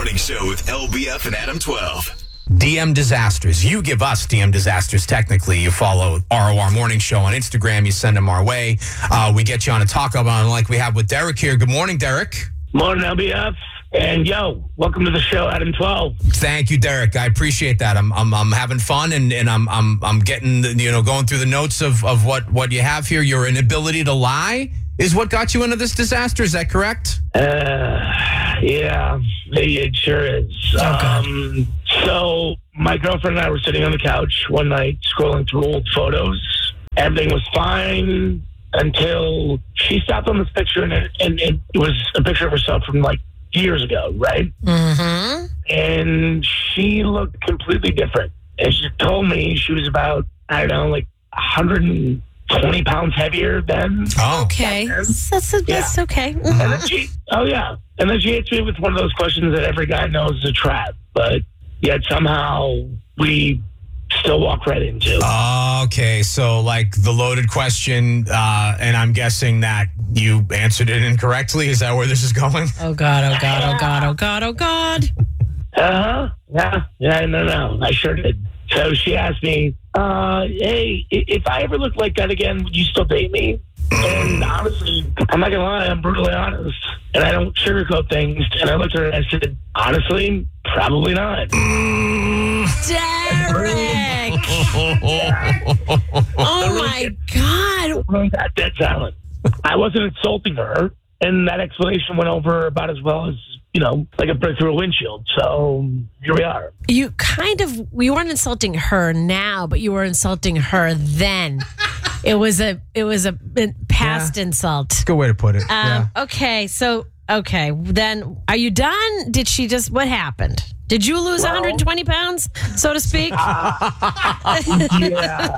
Morning Show with LBF and Adam 12. DM disasters. You give us DM disasters, technically. You follow ROR Morning Show on Instagram. You send them our way. We get you on a talk about it like we have with Derek here. Good morning, Derek. Morning, LBF. And yo, welcome to the show, Adam 12. Thank you, Derek. I appreciate that. I'm having fun and I'm getting going through the notes of what you have here. Your inability to lie is what got you into this disaster. Is that correct? Yeah, it sure is. So my girlfriend and I were sitting on the couch one night scrolling through old photos. Everything was fine until she stopped on this picture, and it was a picture of herself from like years ago, right? Mm-hmm. And she looked completely different. And she told me she was about, I don't know, like 120 pounds heavier then. Oh, Okay. That's okay. And then and then she hits me with one of those questions that every guy knows is a trap, but yet somehow we still walk right into. Okay, so like the loaded question, and I'm guessing that you answered it incorrectly. Is that where this is going? Oh God, oh God, oh God, oh God, oh God. Yeah, no, I sure did. So she asked me, hey, if I ever look like that again, would you still date me? And honestly, I'm not gonna lie, I'm brutally honest, and I don't sugarcoat things. And I looked at her and I said, honestly, probably not. Derek! Oh my God! That dead silent. I wasn't insulting her, and that explanation went over about as well as, like a brick through a windshield. So here we are. You weren't insulting her now, but you were insulting her then. It was a past insult. Good way to put it. Okay, then are you done? Did she what happened? Did you lose 120 pounds, so to speak? Yeah.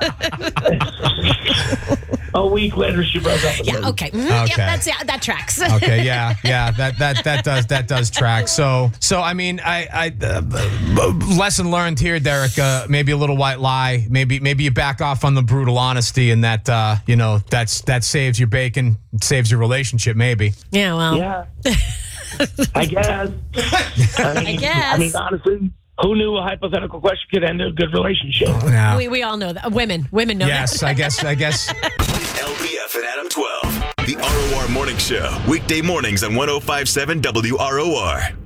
A week later, she broke up with me. Okay. Okay. That tracks. Okay, yeah, that does track. So I mean, I lesson learned here, Derek. Maybe a little white lie. Maybe you back off on the brutal honesty, and that that saves your bacon, saves your relationship. Maybe. Yeah. Well. Yeah. I guess. I mean, honestly, who knew a hypothetical question could end a good relationship? Yeah. We all know that. Women know yes, that. Yes, I guess. LBF and Adam 12. The ROR Morning Show. Weekday mornings on 105.7 WROR.